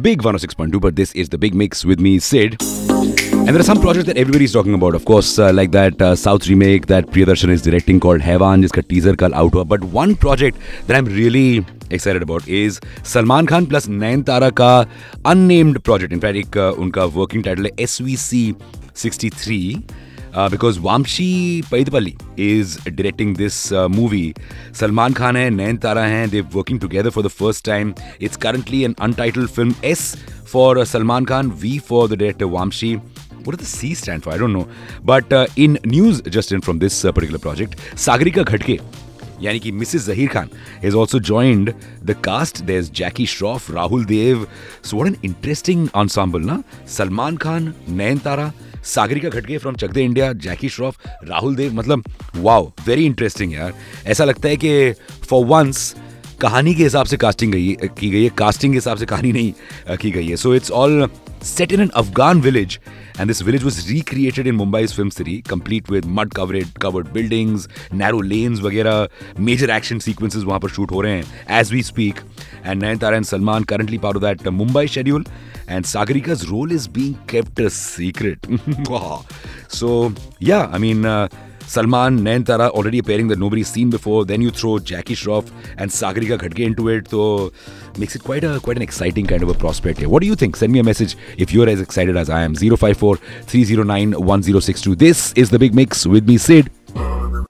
Big 106.2, but this is the Big Mix with me, Sid. And there are some projects that everybody's talking about, of course, like that South remake that Priyadarshan is directing called Haiwan, jiska teaser kal out hua. But one project that I'm really excited about is Salman Khan plus Nayanthara ka unnamed project. In fact, unka working title है SVC 63. Because Vamshi Paidapalli is directing this movie. Salman Khan hai, Nayanthara hai, they're working together for the first time. It's currently an untitled film. S for Salman Khan, V for the director Vamshi. What does the C stand for? I don't know. But in news just in from this particular project, Sagarika Ghatke, यानी कि Mrs. Zahir Khan, has also joined the cast. There's Jackie Shroff, Rahul Dev. So what an interesting ensemble, na? Salman Khan, Nayanthara, Sagarika घटके from Chak they India, जैकी श्रॉफ, राहुल देव. मतलब wow, very interesting यार. ऐसा लगता है कि for once कहानी के हिसाब से कास्टिंग की गई है, कास्टिंग के हिसाब से कहानी नहीं की गई है. So it's all set in an Afghan village, and this village was recreated in Mumbai's film city, complete with mud-covered buildings, narrow lanes वगैरह. Major action sequences वहाँ पर shoot हो रहे हैं as we speak. And Nayanthara and Salman currently part of that Mumbai schedule, and Sagarika's role is being kept a secret. So yeah, I mean, Salman, Nayanthara already appearing that nobody's seen before. Then you throw Jackie Shroff and Sagarika Ghatke into it, so makes it quite an exciting kind of a prospect here. What do you think? Send me a message if you're as excited as I am. 054 309 1062. This is the Big Mix with me, Sid.